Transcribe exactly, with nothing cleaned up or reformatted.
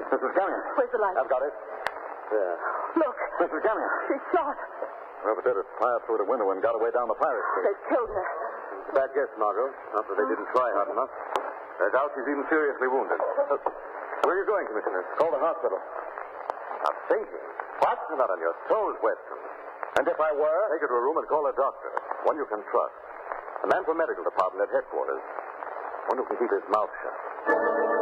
Missus Gamion. Where's the light? I've got it. There. Look. Missus Gamion. She's shot. Whoever did it fired through the window and got away down the pirate street. They killed her. It's a bad guess, Margot. Not that they didn't try hard enough. I doubt she's even seriously wounded. Uh, where are you going, Commissioner? Call the hospital. Not thinking. What? You're not on your toes, Weston. And if I were? Take her to a room and call a doctor. One you can trust. A man from medical department at headquarters. One who can keep his mouth shut.